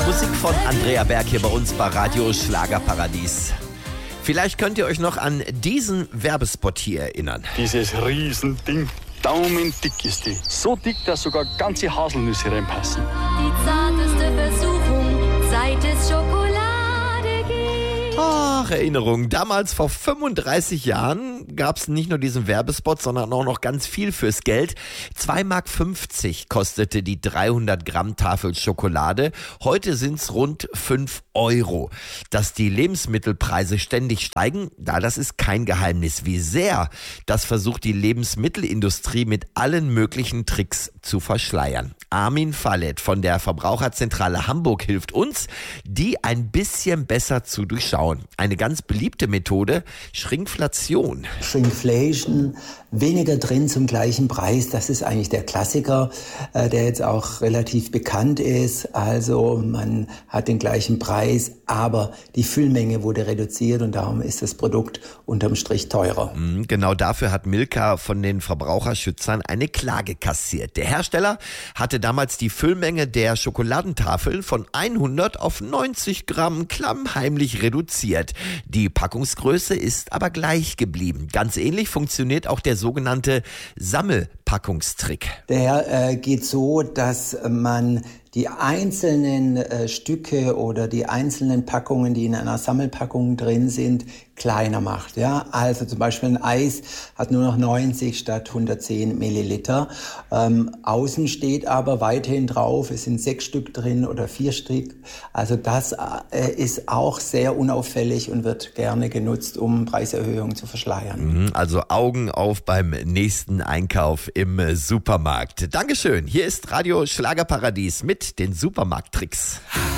Musik von Andrea Berg hier bei uns bei Radio Schlagerparadies. Vielleicht könnt ihr euch noch an diesen Werbespot hier erinnern. Dieses Riesending, daumendick ist die. So dick, dass sogar ganze Haselnüsse reinpassen. Die zarteste Versuchung, seit es Schokolade gibt. Ach, Erinnerung. Damals vor 35 Jahren gab es nicht nur diesen Werbespot, sondern auch noch ganz viel fürs Geld. 2,50 Mark kostete die 300 Gramm Tafel Schokolade. Heute sind es rund 5 Euro. Dass die Lebensmittelpreise ständig steigen, das ist kein Geheimnis. Wie sehr, das versucht die Lebensmittelindustrie mit allen möglichen Tricks zu verschleiern. Armin Fallet von der Verbraucherzentrale Hamburg hilft uns, die ein bisschen besser zu durchschauen. Eine ganz beliebte Methode, Shrinkflation. Shrinkflation, weniger drin zum gleichen Preis, das ist eigentlich der Klassiker, der jetzt auch relativ bekannt ist. Also man hat den gleichen Preis, aber die Füllmenge wurde reduziert und darum ist das Produkt unterm Strich teurer. Genau dafür hat Milka von den Verbraucherschützern eine Klage kassiert. Der Hersteller hatte damals die Füllmenge der Schokoladentafel von 100 auf 90 Gramm klammheimlich reduziert. Die Packungsgröße ist aber gleich geblieben. Ganz ähnlich funktioniert auch der sogenannte Sammelpackungstrick. Der geht so, dass man die einzelnen Stücke oder die einzelnen Packungen, die in einer Sammelpackung drin sind, kleiner macht. Ja? Also zum Beispiel ein Eis hat nur noch 90 statt 110 Milliliter. Außen steht aber weiterhin drauf, es sind 6 Stück drin oder 4 Stück. Also das ist auch sehr unauffällig und wird gerne genutzt, um Preiserhöhungen zu verschleiern. Also Augen auf beim nächsten Einkauf im Supermarkt. Dankeschön. Hier ist Radio Schlagerparadies mit den Supermarkttricks.